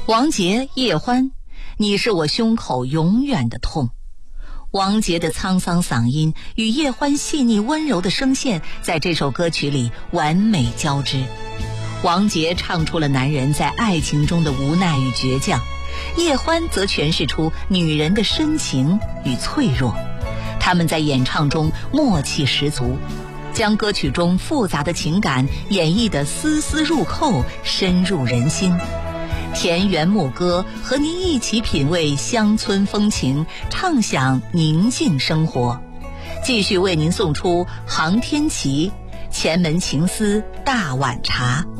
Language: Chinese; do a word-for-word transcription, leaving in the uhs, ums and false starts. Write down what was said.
王杰、叶欢，你是我胸口永远的痛。王杰的沧桑嗓音与叶欢细腻温柔的声线在这首歌曲里完美交织。王杰唱出了男人在爱情中的无奈与倔强，叶欢则诠释出女人的深情与脆弱。他们在演唱中默契十足，将歌曲中复杂的情感演绎得丝丝入扣，深入人心。田园牧歌和您一起品味乡村风情，畅享宁静生活。继续为您送出杭天琪前门情思大碗茶。